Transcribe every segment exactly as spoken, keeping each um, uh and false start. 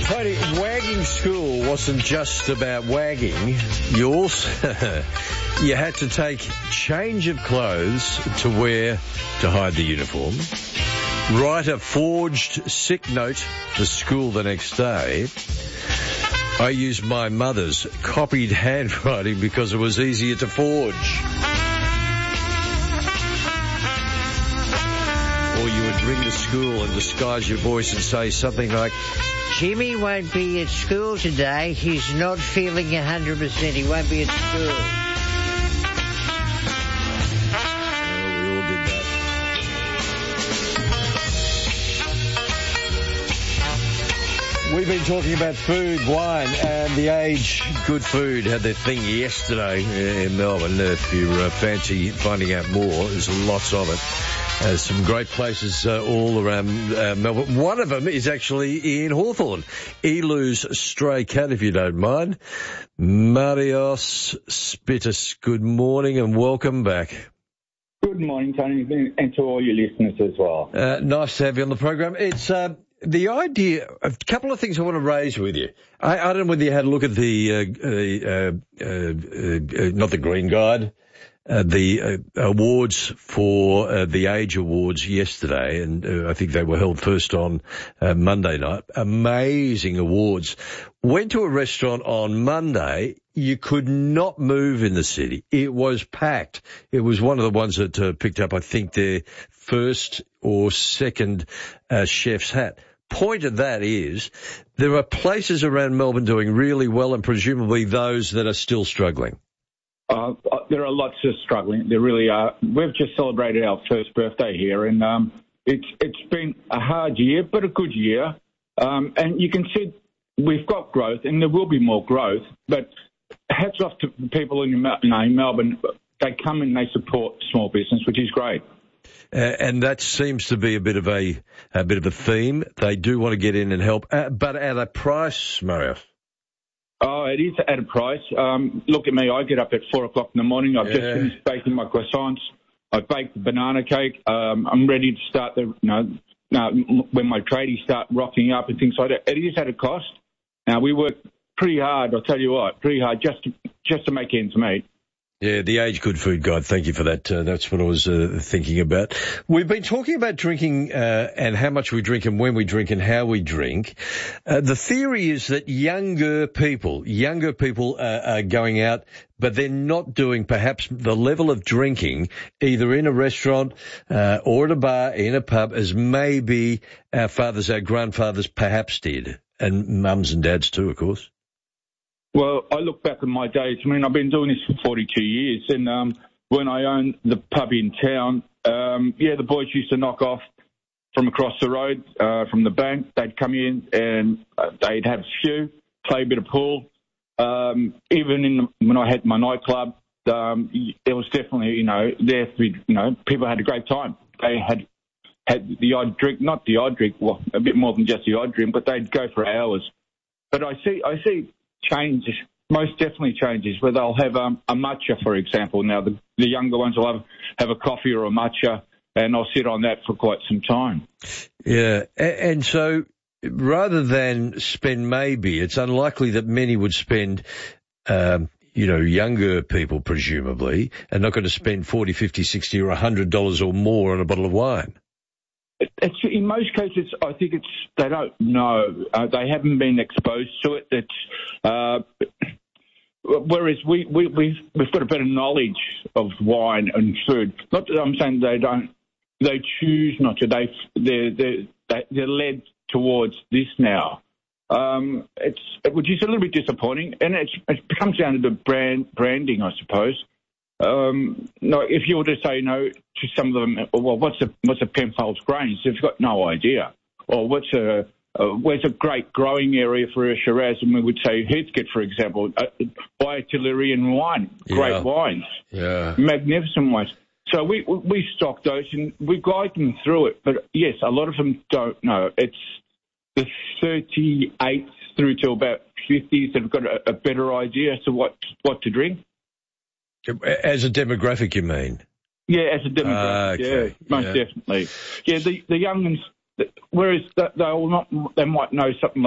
Tony, wagging school wasn't just about wagging. You also you had to take change of clothes to wear to hide the uniform, write a forged sick note for school the next day. I used my mother's copied handwriting because it was easier to forge. Or you would ring the school and disguise your voice and say something like, Jimmy won't be at school today. He's not feeling one hundred percent. He won't be at school. Oh, we all did that. We've been talking about food, wine, and the Age Good Food had their thing yesterday in Melbourne. If you uh, fancy finding out more, there's lots of it. Uh, some great places uh, all around uh, Melbourne. One of them is actually in Hawthorn. Elu's Stray Cat, if you don't mind. Marios Spitis, good morning and welcome back. Good morning, Tony, and to all your listeners as well. Uh, nice to have you on the program. It's uh, the idea, a couple of things I want to raise with you. I, I don't know whether you had a look at the, uh, uh, uh, uh, uh, not the Green Guide, Uh, the uh, awards for uh, the Age Awards yesterday, and uh, I think they were held first on uh, Monday night. Amazing awards. Went to a restaurant on Monday. You could not move in the city. It was packed. It was one of the ones that uh, picked up, I think, their first or second uh, chef's hat. Point of that is there are places around Melbourne doing really well, and presumably those that are still struggling. Uh, there are lots of struggling. There really are. We've just celebrated our first birthday here, and um, it's it's been a hard year, but a good year. Um, and you can see we've got growth, and there will be more growth. But hats off to people in, you know, in Melbourne. They come and they support small business, which is great. Uh, and that seems to be a bit of a a bit of a theme. They do want to get in and help, uh, but at a price, Mario. Oh, it is at a price. Um, look at me. I get up at four o'clock in the morning. I've yeah. just finished baking my croissants. I've baked the banana cake. Um, I'm ready to start the, you know, now when my tradies start rocking up and things like that. It is at a cost. Now, we work pretty hard, I'll tell you what, pretty hard just to, just to make ends meet. Yeah, the Age Good Food Guide. Thank you for that. Uh, that's what I was uh, thinking about. We've been talking about drinking uh, and how much we drink and when we drink and how we drink. Uh, the theory is that younger people, younger people are, are going out, but they're not doing perhaps the level of drinking either in a restaurant uh, or at a bar, in a pub, as maybe our fathers, our grandfathers perhaps did, and mums and dads too, of course. Well, I look back at my days. I mean, I've been doing this for forty-two years, and um, when I owned the pub in town, um, yeah, the boys used to knock off from across the road, uh, from the bank. They'd come in and uh, they'd have a few, play a bit of pool. Um, even in the, when I had my nightclub, um, there was definitely, you know, there to be, you know, people had a great time. They had had the odd drink, not the odd drink, well, a bit more than just the odd drink, but they'd go for hours. But I see, I see. Changes, most definitely changes, where they'll have um, a matcha, for example. Now, the, the younger ones will have, have a coffee or a matcha, and I'll sit on that for quite some time. Yeah, and so rather than spend maybe, it's unlikely that many would spend, um, you know, younger people, presumably, are not going to spend forty, fifty, sixty or one hundred dollars or more on a bottle of wine. It's, in most cases, I think it's they don't know. Uh, they haven't been exposed to it. It's, uh, whereas we, we, we've, we've got a better knowledge of wine and food. Not that I'm saying they don't, they choose not to. They, they're, they're, they're led towards this now. Um, it's, which is a little bit disappointing, and it's, it comes down to the brand branding, I suppose. Um, no, if you were to say no to some of them, well, what's a what's a Penfolds Grange? They've got no idea. Or what's a uh, where's a great growing area for a Shiraz? And we would say Heathcote, for example, uh, buy a Tillerian wine, great yeah. wines, yeah, magnificent wines. So we we stock those and we guide them through it. But yes, a lot of them don't know. It's the thirty-eights through to about fifties that have got a, a better idea as to what what to drink. As a demographic, you mean? Yeah, as a demographic, uh, okay. yeah, most yeah. definitely. Yeah, the the young ones, whereas they'll not, they might know something like a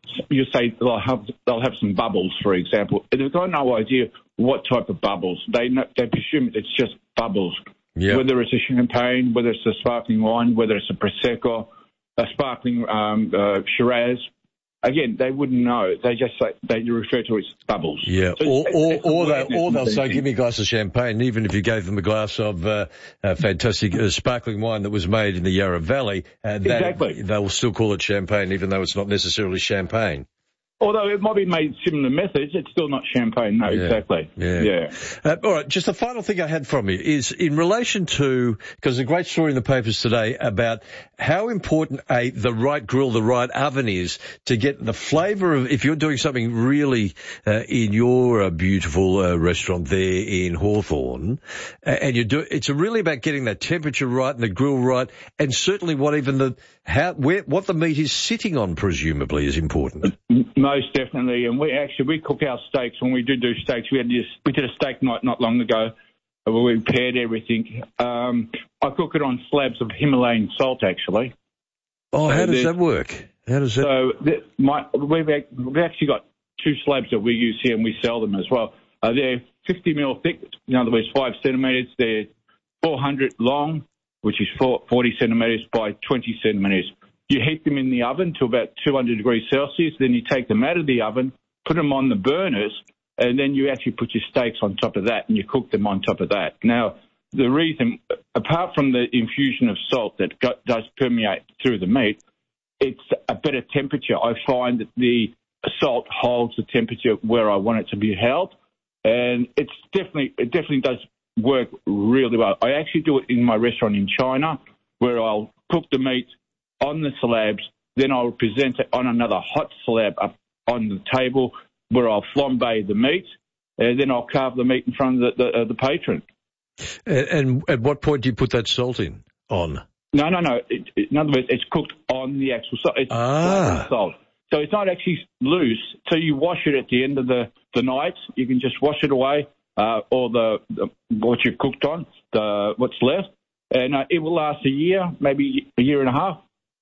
you say they'll have they'll have some bubbles, for example. They've got no idea what type of bubbles. They know, they presume it's just bubbles. Yep. Whether it's a champagne, whether it's a sparkling wine, whether it's a prosecco, a sparkling um, uh, Shiraz. Again, they wouldn't know. They just say, they refer to it as bubbles. Yeah, so or or, or, they, or they'll say, thing. give me a glass of champagne, even if you gave them a glass of uh, uh, fantastic uh, sparkling wine that was made in the Yarra Valley. Uh, that, exactly. They will still call it champagne, even though it's not necessarily champagne. Although it might be made similar methods, it's still not champagne. No, yeah. exactly. Yeah. yeah. Uh, all right, just the final thing I had from you is in relation to, because there's a great story in the papers today about how important a the right grill, the right oven is to get the flavour of, if you're doing something really uh, in your uh, beautiful uh, restaurant there in Hawthorn, uh, and you do, it's really about getting that temperature right and the grill right, and certainly what even the, how, where, what the meat is sitting on presumably is important. Most definitely, and we actually we cook our steaks when we do do steaks. We had this, we did a steak night not long ago where we paired everything. Um, I cook it on slabs of Himalayan salt, actually. Oh, so how does that work? How does that? So the, my, we've we've actually got two slabs that we use here, and we sell them as well. Uh, they're fifty mil thick, in other words, five centimetres. They're four hundred long, which is forty centimetres by twenty centimetres. You heat them in the oven to about two hundred degrees Celsius. Then you take them out of the oven, put them on the burners, and then you actually put your steaks on top of that, and you cook them on top of that. Now, the reason, apart from the infusion of salt that go, does permeate through the meat, it's a better temperature. I find that the salt holds the temperature where I want it to be held, and it's definitely it definitely does work really well. I actually do it in my restaurant in China, where I'll cook the meat on the slabs, then I'll present it on another hot slab up on the table where I'll flambe the meat, and then I'll carve the meat in front of the, the, uh, the patron. And, and at what point do you put that salt in? On? No, no, no. It, it, in other words, it's cooked on the actual salt. It's ah. salt. So it's not actually loose. So you wash it at the end of the, the night. You can just wash it away, uh, or the, the what you've cooked on, the what's left, and uh, it will last a year, maybe a year and a half.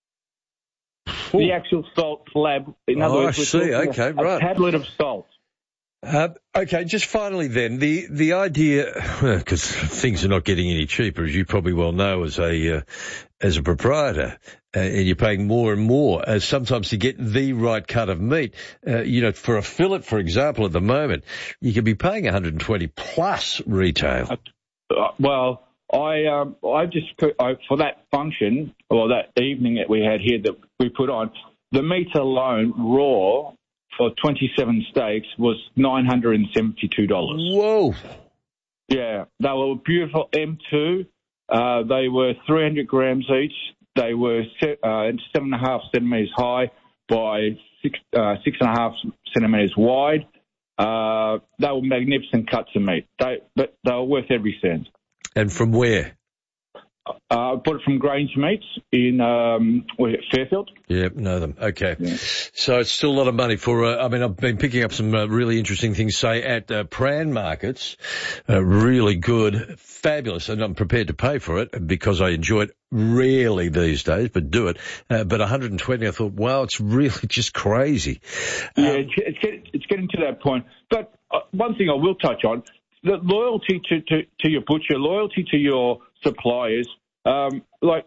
Ooh. The actual salt slab. In other oh, words, I see. Okay, a right. tablet of salt. Uh, okay, just finally then, the, the idea, because things are not getting any cheaper, as you probably well know as a, uh, as a proprietor, uh, and you're paying more and more, uh, sometimes to get the right cut of meat. Uh, you know, for a fillet, for example, at the moment, you could be paying one hundred twenty plus retail. Uh, well, I um, I just put, I, for that function, or that evening that we had here that we put on, the meat alone, raw, for twenty-seven steaks was nine hundred seventy-two dollars. Whoa. Yeah, they were beautiful M two. Uh, they were three hundred grams each. They were se- uh, seven and a half centimetres high by six, uh, six and a half centimetres wide. Uh, they were magnificent cuts of meat. They, but they were worth every cent. And from where? Uh, I bought it from Grange Meats in um, what is it, Fairfield. Yeah, know them. Okay. Yeah. So it's still a lot of money for, uh, I mean, I've been picking up some uh, really interesting things, say, at uh, Pran markets. Uh, really good, fabulous, and I'm prepared to pay for it because I enjoy it rarely these days, but do it. Uh, but one hundred twenty, I thought, wow, it's really just crazy. Yeah, Um, it's, it's, getting, it's getting to that point. But uh, one thing I will touch on, the loyalty to, to, to your butcher, loyalty to your suppliers, um, like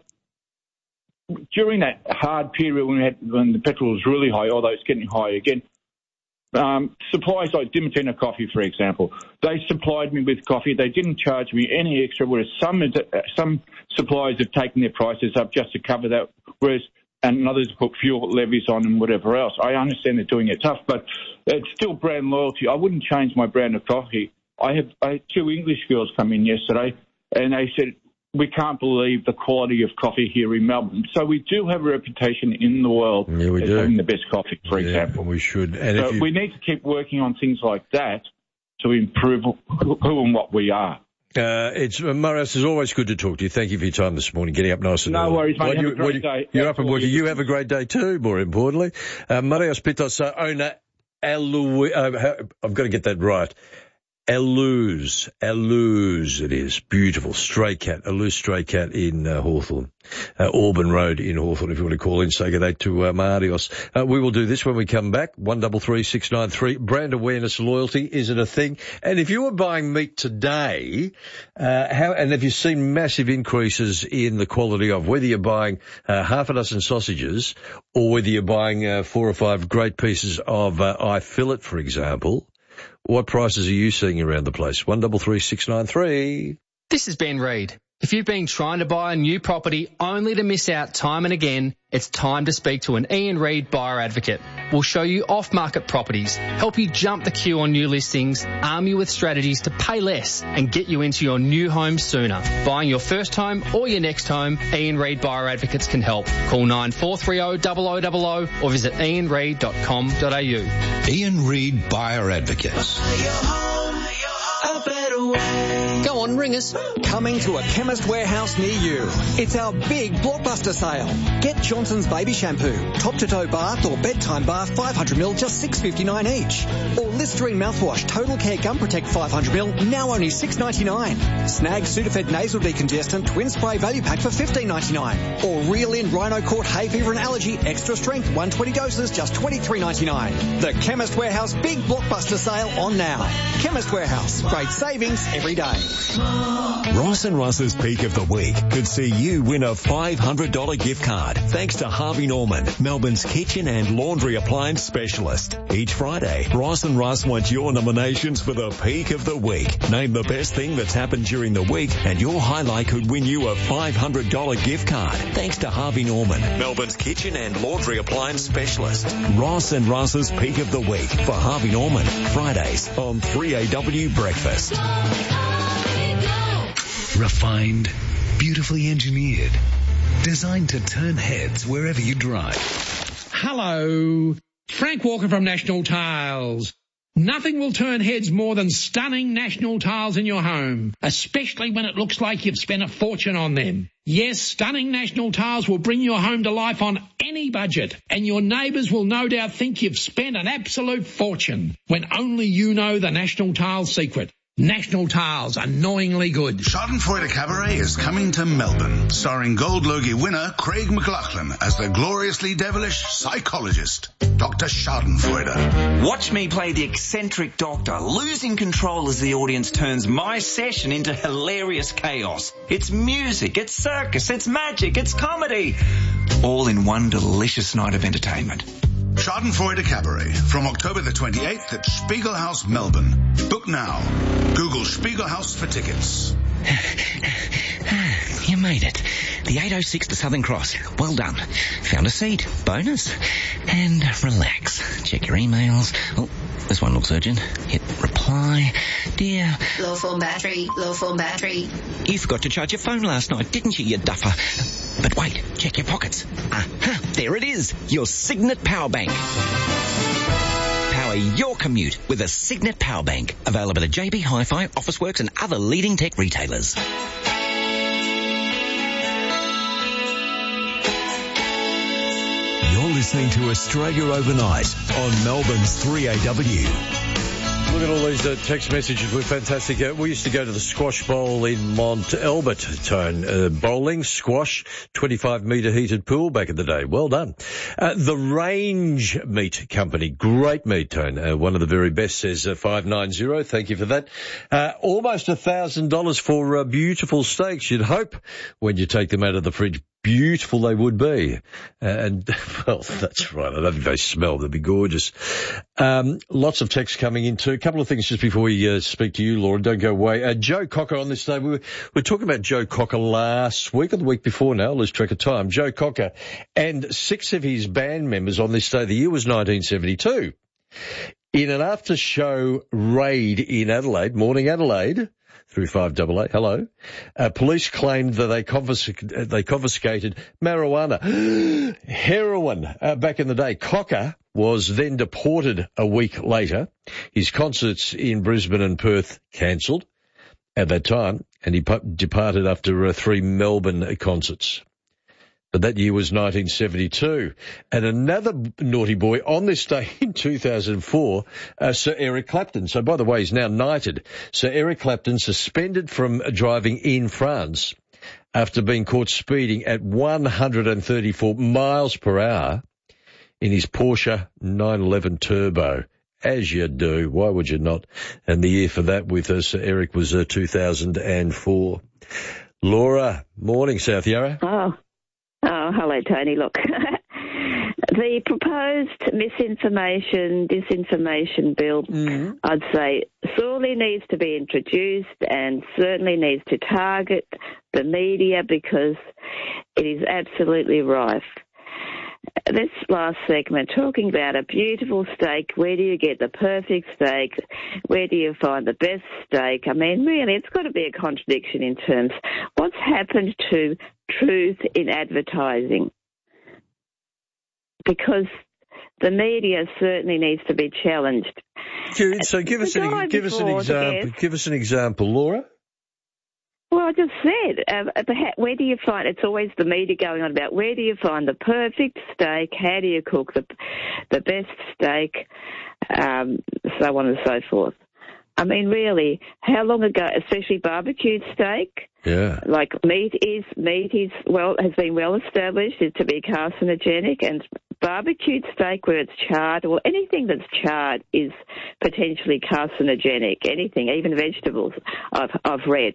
during that hard period when we had when the petrol was really high, although it's getting high again, um, suppliers like Dimitino Coffee, for example, they supplied me with coffee. They didn't charge me any extra, whereas some some suppliers have taken their prices up just to cover that, whereas and others put fuel levies on and whatever else. I understand they're doing it tough, but it's still brand loyalty. I wouldn't change my brand of coffee. I have I had two English girls come in yesterday, and they said, we can't believe the quality of coffee here in Melbourne. So we do have a reputation in the world Yeah, we as do. having the best coffee, for yeah, example. we should. And So if you, we need to keep working on things like that to improve who who and what we are. Uh, it's, uh, Marius, it's always good to talk to you. Thank you for your time this morning, getting up nice and No early. worries, mate. Well, Have you, a great well, you- day. You're That's up and all working. you- You have a great day too, more importantly. Uh, Marius Pitos, uh, owner, Aloui, uh, I've got to get that right. Eloose, Eloose it is. Beautiful. Stray Cat, Eloose Stray Cat in uh, Hawthorne. Uh, Auburn Road in Hawthorne, if you want to call in, say good day to uh, Marios. Uh, we will do this when we come back. one three three six nine three. Brand awareness loyalty, is it a thing? And if you were buying meat today, uh, how, and have you seen massive increases in the quality of, whether you're buying uh, half a dozen sausages or whether you're buying uh, four or five great pieces of uh, eye fillet, for example, what prices are you seeing around the place? one three three six nine three. This is Ben Reid. If you've been trying to buy a new property only to miss out time and again, it's time to speak to an Ian Reid buyer advocate. We'll show you off-market properties, help you jump the queue on new listings, arm you with strategies to pay less and get you into your new home sooner. Buying your first home or your next home, Ian Reid Buyer Advocates can help. Call nine four three zero zero zero zero zero or visit ian reid dot com dot a u. Ian Reid Buyer Advocates. Go on, ring us. Coming to a Chemist Warehouse near you. It's our big blockbuster sale. Get Johnson's Baby Shampoo, top-to-toe bath or bedtime bath five hundred milliliters, just six dollars fifty-nine each. Or Listerine mouthwash, Total Care Gum Protect five hundred milliliters, now only six dollars ninety-nine. Snag Sudafed Nasal Decongestant Twin Spray Value Pack for fifteen dollars ninety-nine. Or Reel In Rhino Court Hay Fever and Allergy Extra Strength one hundred twenty doses, just twenty-three dollars ninety-nine. The Chemist Warehouse big blockbuster sale on now. Chemist Warehouse, great savings every day. Ross and Russ's Peak of the Week could see you win a five hundred dollars gift card thanks to Harvey Norman, Melbourne's kitchen and laundry appliance specialist. Each Friday, Ross and Russ want your nominations for the Peak of the Week. Name the best thing that's happened during the week and your highlight could win you a five hundred dollars gift card thanks to Harvey Norman, Melbourne's kitchen and laundry appliance specialist. Ross and Russ's Peak of the Week for Harvey Norman, Fridays on three A W Breakfast. Refined, beautifully engineered, designed to turn heads wherever you drive. Hello, Frank Walker from National Tiles. Nothing will turn heads more than stunning National Tiles in your home, especially when it looks like you've spent a fortune on them. Yes, stunning National Tiles will bring your home to life on any budget, and your neighbours will no doubt think you've spent an absolute fortune, when only you know the National Tiles secret. National Tiles, annoyingly good. Schadenfreude Cabaret is coming to Melbourne, starring Gold Logie winner Craig McLachlan as the gloriously devilish psychologist, Doctor Schadenfreude. Watch me play the eccentric doctor, losing control as the audience turns my session into hilarious chaos. It's music, it's circus, it's magic, it's comedy, all in one delicious night of entertainment. Schadenfreude Cabaret, from October the twenty-eighth at Spiegelhaus, Melbourne. Book now. Google Spiegelhaus for tickets. You made it. The eight oh six to Southern Cross. Well done. Found a seat. Bonus. And relax. Check your emails. Oh, this one looks urgent. Hit reply. Dear. Low phone battery. Low phone battery. You forgot to charge your phone last night, didn't you, you duffer? But wait, check your pockets. Aha, there it is. Your Signet Power Bank. Power your commute with a Signet Power Bank. Available at J B Hi-Fi, Officeworks and other leading tech retailers. You're listening to Australia Overnight on Melbourne's three A W. Look at all these uh, text messages. We're fantastic. Uh, we used to go to the Squash Bowl in Mont Albert, Tone. Uh, bowling, squash, twenty-five metre heated pool back in the day. Well done. Uh, the Range Meat Company. Great meat, Tone. Uh, one of the very best, says uh, five nine zero. Thank you for that. Uh, almost one thousand dollars for uh, beautiful steaks. You'd hope when you take them out of the fridge, beautiful they would be. Uh, and, well, that's right. I don't think they smell. They'd be gorgeous. Um, lots of texts coming in too. A couple of things just before we uh, speak to you, Laura. Don't go away. Uh, Joe Cocker on this day. We were, we were talking about Joe Cocker last week or the week before now. Lose track of time. Joe Cocker and six of his band members on this day. The year was nineteen seventy-two. In an after-show raid in Adelaide, Morning Adelaide, through five double eight. Hello. Uh, police claimed that they, confisc- they confiscated marijuana, heroin, uh, back in the day. Cocker was then deported a week later. His concerts in Brisbane and Perth cancelled at that time, and he pu- departed after uh, three Melbourne concerts. But that year was nineteen seventy-two. And another naughty boy on this day in two thousand four, uh, Sir Eric Clapton. So, by the way, he's now knighted. Sir Eric Clapton suspended from driving in France after being caught speeding at one hundred thirty-four miles per hour in his Porsche nine eleven Turbo. As you do. Why would you not? And the year for that with uh, Sir Eric was uh, two thousand four. Laura, morning, South Yarra. Oh. Oh, hello, Tony. Look, the proposed misinformation, disinformation bill, mm-hmm. I'd say sorely needs to be introduced and certainly needs to target the media because it is absolutely rife. This last segment, talking about a beautiful steak, where do you get the perfect steak? Where do you find the best steak? I mean, really, it's got to be a contradiction in terms. What's happened to truth in advertising? Because the media certainly needs to be challenged. So give us an, give us an example. Give us an example, Laura. Well, I just said, uh, where do you find, it's always the media going on about where do you find the perfect steak, how do you cook the the best steak, um, so on and so forth. I mean, really, how long ago, especially barbecued steak, yeah, like meat is, meat is, well, has been well established to be carcinogenic, and barbecued steak where it's charred, or anything that's charred is potentially carcinogenic, anything, even vegetables, I've, I've read.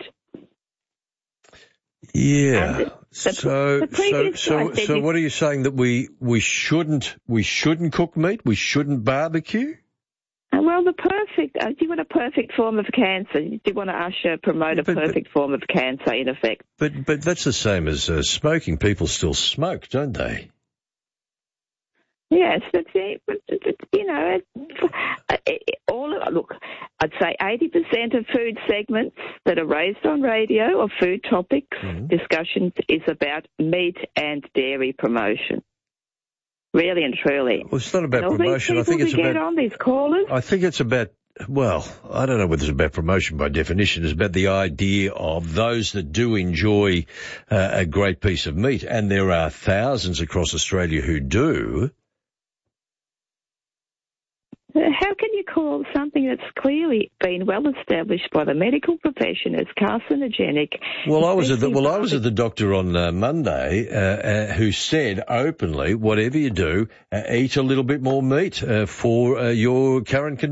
Yeah. The, the, so, the so, so, so, what are you saying, that we we shouldn't we shouldn't cook meat? We shouldn't barbecue? Uh, well, the perfect. Uh, do you want a perfect form of cancer? Do you want to usher promote a but, perfect but, form of cancer in effect? But but that's the same as uh, smoking. People still smoke, don't they? Yes, but, but, but you know, all look. I'd say eighty percent of food segments that are raised on radio or food topics mm-hmm. discussions is about meat and dairy promotion. Really and truly. Well, it's not about and promotion. I think it's get about. On these callers. I think it's about. Well, I don't know whether it's about promotion by definition. It's about the idea of those that do enjoy uh, a great piece of meat, and there are thousands across Australia who do. How can you call something that's clearly been well established by the medical profession as carcinogenic? Well, I was at the, well, I was at the doctor on uh, Monday, uh, uh, who said openly, whatever you do, uh, eat a little bit more meat uh, for uh, your current condition.